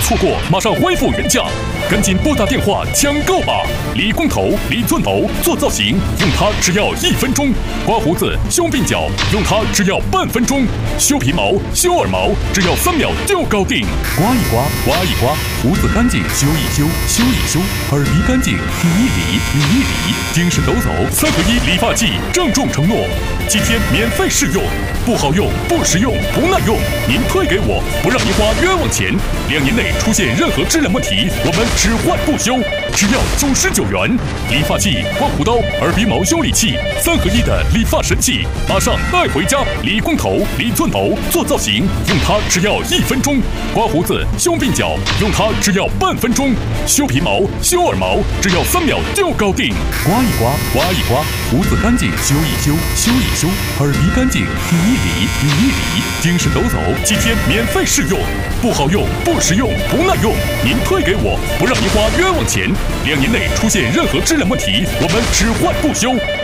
错过马上恢复原价，赶紧拨打电话抢购吧！理光头、理寸头做造型，用它只要1分钟；刮胡子、修鬓角，用它只要半分钟；修皮毛、修耳毛，只要3秒就搞定。刮一刮，刮一刮，胡子干净修一修，修一修；耳鼻干净理一理，理一理。精神抖擞3合1理发剂，郑重承诺7天免费试用，不好用、不实用、不耐用，您退给我，不让您花冤枉钱。2年内出现任何质量问题，我们只换不修，只要99元。理发器、刮胡刀、耳鼻毛修理器，3合1的理发神器，马上带回家。理光头、理寸头做造型，用它只要1分钟；刮胡子、修鬓角，用它只要半分钟；修皮毛、修耳毛，只要3秒就搞定。刮一刮，刮一刮，胡子干净修一修，修一修；耳鼻干净理一理，理一理。精神抖擞7天免费试用，不好用、不实用、不耐用，您退给我，不让您花冤枉钱。2年内出现任何质量问题，我们只换不修，